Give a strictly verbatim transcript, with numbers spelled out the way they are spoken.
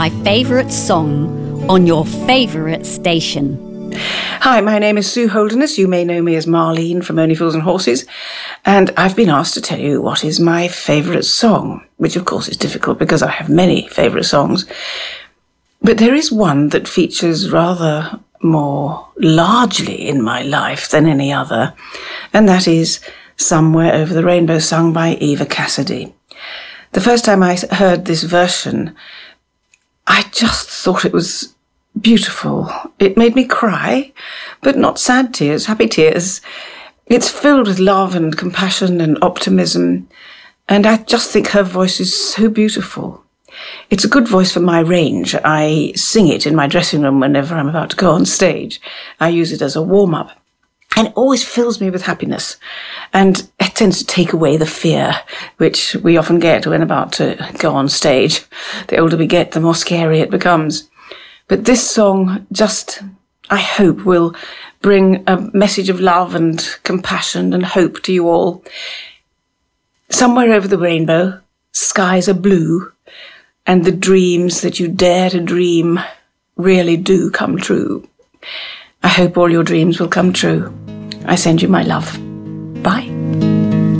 my favourite song on your favourite station. Hi, my name is Sue Holderness. You may know me as Marlene from Only Fools and Horses, and I've been asked to tell you what is my favourite song, which of course is difficult because I have many favourite songs. But there is one that features rather more largely in my life than any other, and that is Somewhere Over the Rainbow, sung by Eva Cassidy. The first time I heard this version, I just thought it was beautiful. It made me cry, but not sad tears, happy tears. It's filled with love and compassion and optimism, and I just think her voice is so beautiful. It's a good voice for my range. I sing it in my dressing room whenever I'm about to go on stage. I use it as a warm-up. And it always fills me with happiness. And it tends to take away the fear, which we often get when about to go on stage. The older we get, the more scary it becomes. But this song just, I hope, will bring a message of love and compassion and hope to you all. Somewhere over the rainbow, skies are blue, and the dreams that you dare to dream really do come true. I hope all your dreams will come true. I send you my love. Bye.